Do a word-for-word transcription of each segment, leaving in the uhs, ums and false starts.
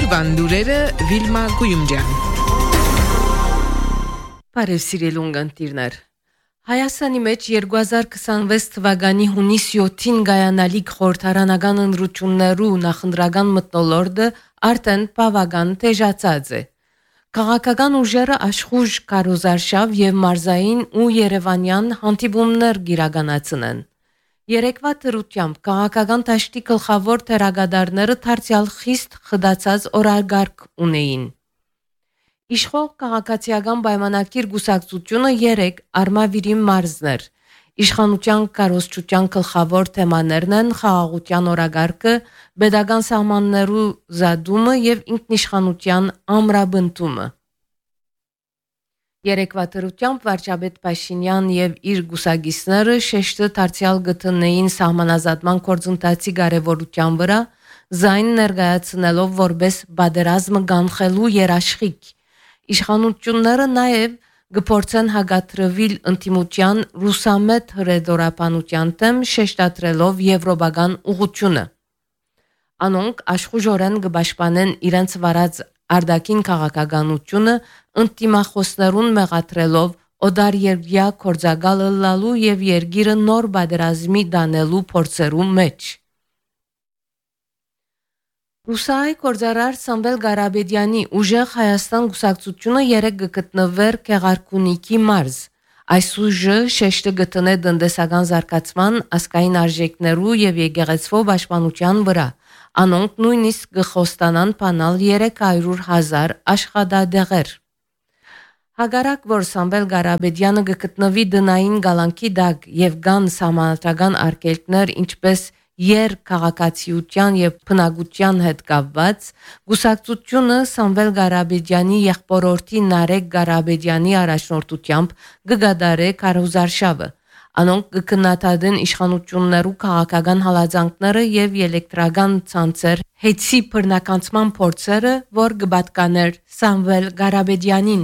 Օրվան լուրերը Վիլմա Գույումջյան։ Բարև սիրելի ունգընտիրներ։ Հայաստանի մեջ երկու հազար քսանվեց թվականի հունիս յոթին գայանալիք խորհրդարանական ընտրություններու նախընտրական մթնոլորտը արդեն բավական թեժացած է։ Քաղաքական ուժերը աշխուժ կարոզարշավ եւ մարզային ու երևանյան հանդիպումներ գիրականացնեն։ Երեկվա դրությամբ քաղաքական դաշտի գլխավոր թերագադարները դարձյալ խիստ խդացած օրարգարկ ունեին։ Իշխող քաղաքացիական պայմանագիր գուսակցությունը երեք արմավիրի մարզներ։ Իշխանության կարողացության գլխավոր թեմաներն են խաղաղության օրարգարկը, pedagogan սահմաններու զադումը եւ ինքնիշխանության ամրապնդումը։ Երեկվա դրությամբ վարչապետ Փաշինյան եւ իր գուսագիսները շեշտը դարձյալ գտնեին սահմանազատման գործընթացի կարեւորության վրա, զայն ներկայացնելով որպես բادرազմ կանխելու երաշխիք։ Իշխանությունները նաեւ գործեն հագատրվիլ ընտիմության ռուսամետ հրեդորապանության դեմ շեշտադրելով եվրոպական ուղղությունը։ Անոնք աշխուժորեն կպաշտպանեն իրենց վարած արդակին քաղաքականությունը ընտիմախոսներուն մեղադրելով օդարերգյա կորձագալը լալու եւ երգիրը նոր բادرազմի դանելու փորձերու մեջ։ Ռուսայի կորձարար Սամվել Ղարաբեդյանի ուժեղ Հայաստան գուսակցությունը երեք գտնվեր Քեղարքունիքի մարզ։ Այս ուժը շեշտը գտնե տնտեսական զարգացման, ազգային արժեքներու եւ եկեղեցվո պաշտպանության վրա։ Անոնք նույնիսկ գխոստանան բանալ երեք հարյուր հազար աշխատադեղեր։ Հագարակ որ Սամվել Ղարաբեդյանը գտնվի դնային գալանքի դակ եւ կան սահմանադրական արգելքներ, ինչպես եր քաղաքացիության եւ բնակության հետ կապված, գուսակցությունը Սամվել Ղարաբեդյանի եղբորորդի Նարեկ Ղարաբեդյանի առաջնորդությամբ գգադարե կարոզարշավը։ Անոնք կքննադատեն իշխանություններու քաղաքական հալածանքները եւ էլեկտրական ցանցեր հետսի բռնականցման փորձերը, որ կպատկաներ Սամվել Ղարաբեդյանին։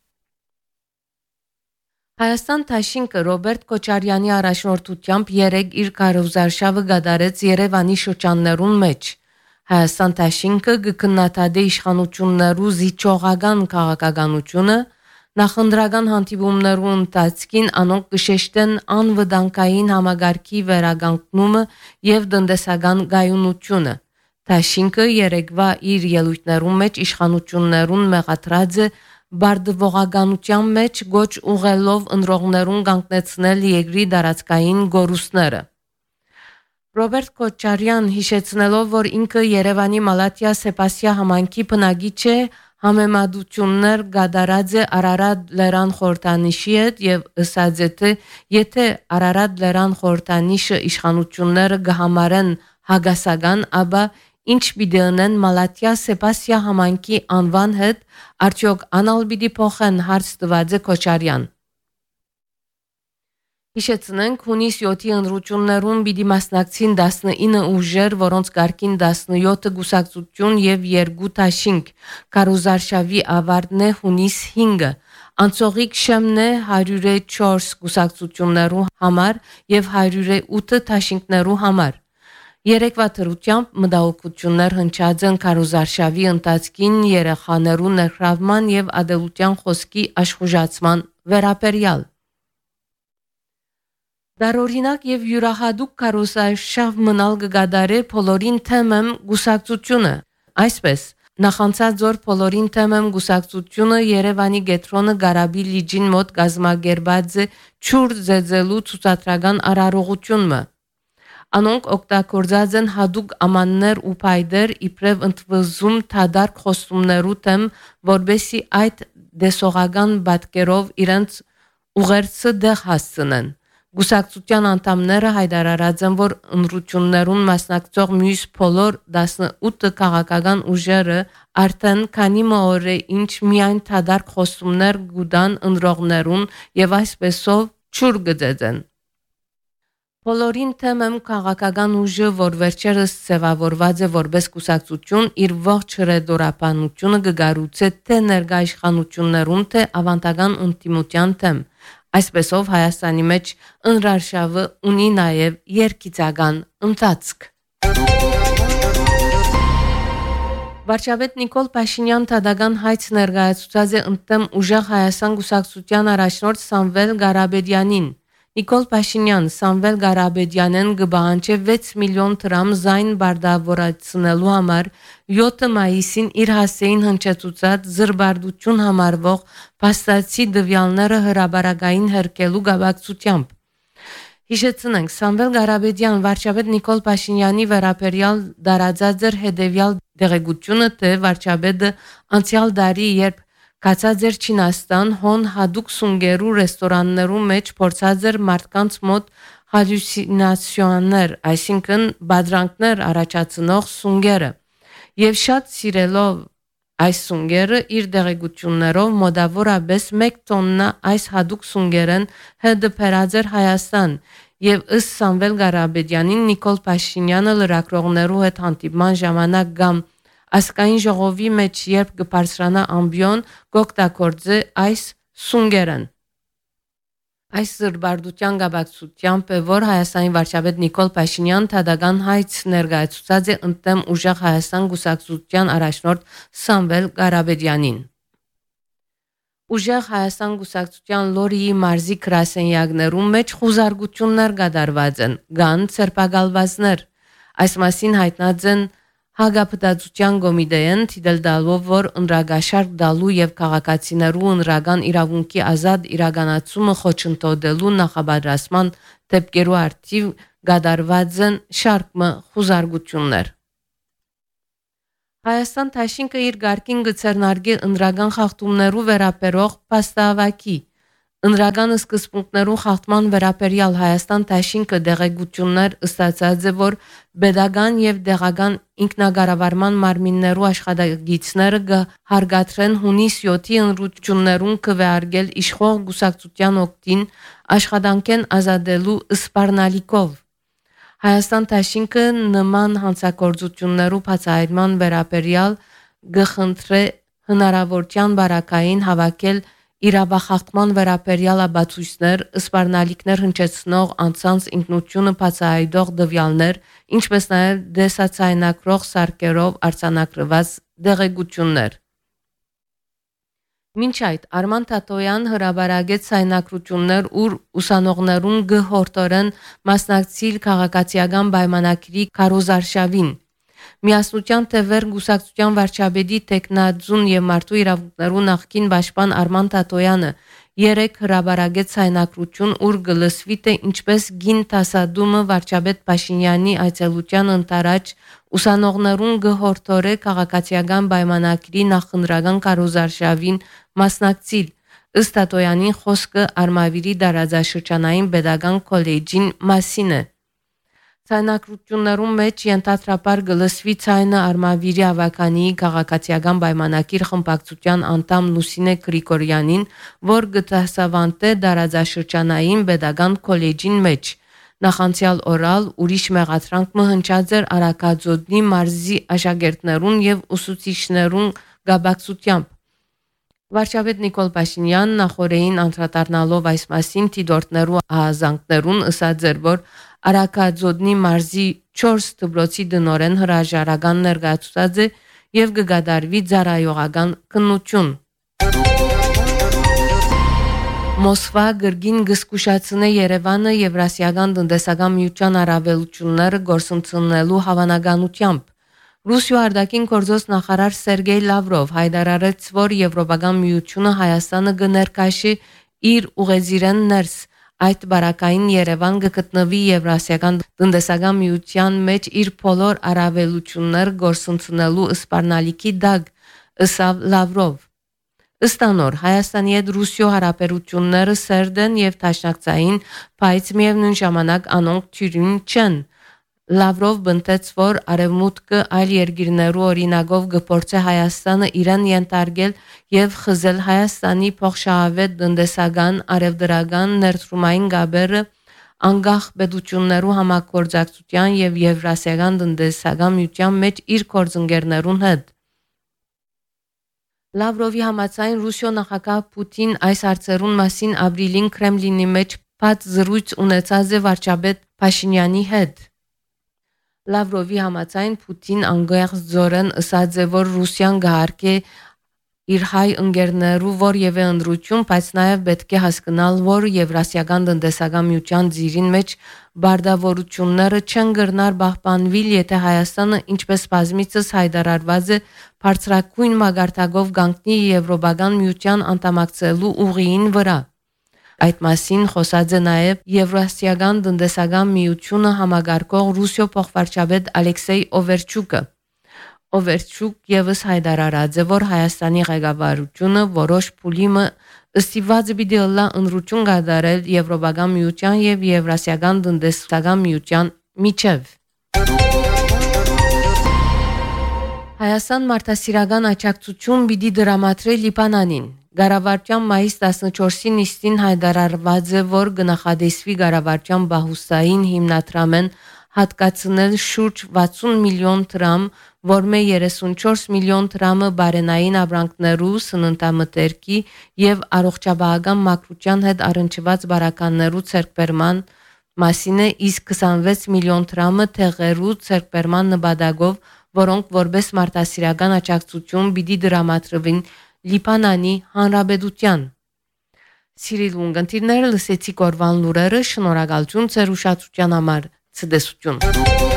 Հայաստան Դաշինքը Ռոբերտ Քոչարյանի առաջնորդությամբ երեք իր կարոզարշավը գդարեց Երևանի շրջաններուն մեջ։ Հայաստան Դաշինքը կքննադատե իշխանություններու զիջողական քաղաքականությունը, նախընտրական հանդիպումներու ընթացքին անոնք կշեշտեն անվտանգային համագարկի վերականգնումը եւ տնտեսական գայունությունը։ Դաշինքը երեկվա իր ելույթներում մեջ իշխանություններուն մեղադրած է բարդվողականության մեջ գոչ ուղելով ընտրողներուն կանգնեցնել երկրի դարածքային գորուստները։ Ռոբերտ Քոչարյան հիշեցնելով, որ ինքը Երևանի Մալաթիա Սեպասիա համայնքի բնակիչ է, համեմատություններ գդարած է Արարատ լեռան խորհրդանիշի հետ եւ ըսած է թե եթե Արարատ լեռան խորհրդանիշը իշխանությունները կհամարեն հագասական, ապա ինչ պիտի անեն Մալաթիա Սեպասիա համայնքի անվան հետ, արդյոք անալ պիտի փոխեն, հարց տված է Քոչարյան։ Հիշեցնենք, հունիս յոթի ընտրություններուն պիտի մասնակցին տասնինը ուժեր, որոնց կարգին տասնյոթը գուսակցություն եւ երկու դաշինք։ Կարոզարշավի ավարտն է հունիս հինգը։ Անցողիկ շեմն է հարյուր չորս գուսակցություններու համար եւ հարյուր ութ դաշինքներու համար։ Երեկվա դրությամբ մտահոգություններ հնչած են կարոզարշավի ընթացքին երեխաներու ներգրավման եւ ադելության խոսքի աշխուժացման վերաբերյալ։ Դարօրինակ եւ յուրահատուկ կարոզարշավ մնալ կգադարե բոլորին թեմեմ գուսակցությունը։ Այսպես նախանցած օր բոլորին թեմեմ գուսակցությունը Երևանի գետրոնը Գարաբի լիճին մոտ գազմագերբած է ճուր ձեզելու ցուցադրական արարողությունը։ Անոնք օգտագործած են հadoop ամաններ ու փայդեր իբրև ընդվզում թադարք խոստումներու թեմ, որբեսի այդ դեսողական բատկերով իրենց ուղերձը դեղ հասցնեն։ Գուսակցության անդամները հայտարարած են, որ ընտրություններուն մասնակցող մյուս բոլոր տասնութ քաղաքական ուժերը արդեն քանի օր է ինչ միայն թադարք խոստումներ գուտան ընտրողներուն եւ այսպեսով ճուր գծեն։ Բոլորին թեմեմ քաղաքական ուժը, որ վերջերս ձևավորված է որպես կուսակցություն, իր ողջ հրեդորապանությունը կգառուցե թե ներկա իշխանություններուն, թե ավանդական ինտիմության թեմ։ Այսպեսով Հայաստանի մեջ ընտրարշավը ունի նաև երկիծական ընթացք։ Վարչապետ Նիկոլ Փաշինյան Թադական հայց ներկայացուցած է ընդդեմ ուժեղ Հայաստան գուսակցության առաջնորդ Սամվել Ղարաբեդյանին։ Նիկոլ Փաշինյան Սամվել Ղարաբեդյանեն գբահանչե վեց միլիոն դրամ զայն բարդավորացնելու համար յոթ մայիսին իր հասցեին հնչեցուցած զրբարդություն համարվող փաստացի դվյալները հրաբարակային հերկելու գաբակցությամբ։ Հիշեցնենք, Սամվել Ղարաբեդյան վարչապետ Նիկոլ Փաշինյանի վերաբերյալ դարաձած էր հետևյալ դեղեցությունը, թե վարչապետը անցյալ դարի երբ կացած էր Չինաստան, հոն հadouk սունգերու ռեստորաններու մեջ փորձած էր մարդկանց մոտ հալյուցինացիաներ, այսինքն բադրանքներ առաջացնող սունգերը, եւ շատ սիրելով այս սունգերը իր դեղեցություններով մոտավորապես մեկ տոննա այս հadouk սունգերեն հետը փերած էր Հայաստան եւ ըստ Սամվել Ղարաբեդյանին Նիկոլ Փաշինյանը լրագրողներու հետ հանդիպման ժամանակ գամ ասկային ժողովի մեջ երբ կբարձրանա ամբիոն գոկտակորձե այս սունգերեն։ Այս զրբարդության գաբակցությամբ է, որ Հայաստանի վարչապետ Նիկոլ Փաշինյան Թադական հայց ներկայացուցած է ընդդեմ ուժեղ Հայաստան գուսակցության առաջնորդ Սամվել Ղարաբեդյանին։ Ուժեղ Հայաստան գուսակցության Լորիի մարզի գրասենյակներում մեջ խուզարկություններ կատարված են, կան ցերպակալվածներ։ Այս մասին հայտնած են Հագապտածության կոմիտեին թիդել դալով, որ ընդրագաշարք դալու եւ քաղաքացիներու ընդրական իրավունքի ազատ իրականացումը խոչընդոտելու նախաբադրասման դեպքերու արդիվ կատարված են շարք խուզարկություններ։ Հայաստան Թաշինքը իր գարկին գծերնարգի ընդրական խախտումներու վերաբերող փաստավակի Ընդրական սկզբունքներու խախտման վերաբերյալ Հայաստան Թաշինքը դեղեցություններ ստացած է, որ pedagogan եւ դեղական ինքնակառավարման մարմիններու աշխատագիտները կհարգադրեն հունիս յոթի ընտրություններուն կվեարկել իշխող գուսակցության օգտին աշխատանքեն ազատելու սպառնալիքով։ Հայաստան Թաշինքը նման հանցագործություններու բացահայտման վերաբերյալ գխնդրե հնարավորության բարակային հավաքել իրավախախտման վերաբերյալ աբացույցներ, սպառնալիքներ հնչեցնող անձանց ինքնությունը բացահայտող դվյալներ, ինչպես նաև դեսացայնակրող սարքերով արձանագրված դեղեցություններ։ Մինչ այդ Արման Թաթոյան հրաբարագեց ցայնակրություններ, ուր ուսանողներուն գհորտորեն մասնակցիլ քաղաքացիական պայմանագրի քարոզարշավին։ Միասնության թևեր գուսակցության վարչապետի տեխնաձուն եւ մարդու իրավունքներու նախկին պաշտպան Արման Թաթոյանը երեք հրաբարագեց ցայնակրություն, ուր գլսվի թե ինչպես գին տասադումը վարչապետ Փաշինյանի այցելության ընթരാճ ուսանողներուն գհորտորե քաղաքացիական պայմանագրի նախընտրական քարոզարշավին մասնակցիլ։ Ըստ Թաթոյանի խոսքը Արմավիրի դարաձաշրջանային pedagogan քոլեջին մասին է։ Ցայնակրություններում մեջ ենթադրաբար գլսվի ցայնը Արմավիրի ավականի քաղաքացիական պայմանագիր խմբակցության անդամ Լուսինե Գրիգորյանին, որ գտասավանտե դարաձաշրջանային pedagogan քոլեջին մեջ նախանցյալ օրալ ուրիշ մեղադրանք մը հնչած էր Արաքածոտնի մարզի աշակերտներուն եւ ուսուցիչներուն գաբակցությամբ։ Վարչապետ Նիկոլ Փաշինյան նախորդին անդրադառնալով այս մասին թիդորտներու ահազանգներուն ըսած էր, որ Արաքածոտնի մարզի չորս դպրոցի դնորեն հրաժարական ներկայացուցած է եւ կգադարվի ծառայողական քննություն։ Մոսկվա գրգին գսկուշացնե Երևանը Եվրասիական տնտեսական միության առավելությունները գործընթացնելու հավանականությամբ։ Ռուսիա արտաքին գործոս նախարար Սերգեյ Լավրով հայտարարեց, որ Եվրոպական միությունը Հայաստանը կներկայացի իր ուղեզիրեն ներս այդ բարակային Երևան կգտնվի Եվրասիական տնտեսական միության մեջ իր բոլոր առավելություններ գործընթացնելու սպառնալիքի դակ, ըսավ Լավրով։ Ըստ անոր Հայաստանի հետ Ռուսիա հարաբերությունները սերտ են եւ դաշնակցային, բայց միևնույն ժամանակ անոնք թյուրին չեն։ Լավրով բնտեց, որ արևմուտքը այլ երկիրներու օրինակով գործե Հայաստանը իրեն ենթարկել եւ խզել Հայաստանի փոխշահավետ տնտեսական, արևդրական, ներդրումային գաբերը անգախ պետություններու համագործակցության եւ Եվրասիական տնտեսական միության մեջ իր գործընկերներուն հետ։ Լավրովի համաձայն Ռուսիա նախագահ Պուտին այս հարցերուն մասին ապրիլին Կրեմլինի մեջ բաց զրույց ունեցած է վարչապետ Փաշինյանի հետ։ Լավրովի համաձայն Պուտին անգերց ձորեն ըսած է, որ Ռուսիան գահարկե իր հայ ընկերներու որևէ ընդրություն, բայց նաև պետք է հասկանալ, որ Եվրասիական տնտեսական միության ձիրին մեջ բարդավորությունները չեն գրնար պահպանվել, եթե Հայաստանը ինչպես բազմիցս հայտարարված է բարձրակույն մագարտակով գանքնի Եվրոպական միության անդամակցելու ուղիին վրա։ Այդ մասին խոսած է նաև Եվրասիական տնտեսական միությունը համագարկող Ռուսիո փոխվարչապետ Ալեքսեյ Օվերչուկը։ Օվերչուկ եւս հայտարարած է, որ Հայաստանի ղեկավարությունը որոշ փուլիմը ըստիված պիտի լա ընդրություն կատարել Եվրոպական միության եւ Եվրասիական տնտեսական միության միջև։ Հայաստան մարդասիրական աջակցություն պիտի դրամատրի Լիբանանին։ Գարավարչյան մայիս տասնչորսին նիստին հայտարարված է, որ գնահատեսվի Գարավարչյան բահուստային հիմնադրամեն հատկացնել շուրջ վաթսուն միլիոն դրամ, որմե երեսունչորս միլիոն դրամը բարենային ապրանքներու, սննդամթերքի եւ առողջապահական մակրության հետ առնչված բարականներու ցերկբերման մասին է, իսկ քսանվեց միլիոն դրամը թեղերու ցերկբերման նպատակով, որոնք որպես մարդասիրական աջակցություն պիտի դրամատրվին Լիբանանի Հանրապետության։ Սիրիլ ունգընտիրները լսեցի կորվան լուրերը, շնորհակալություն ձեր ուշադրության համար։ Ցտեսություն։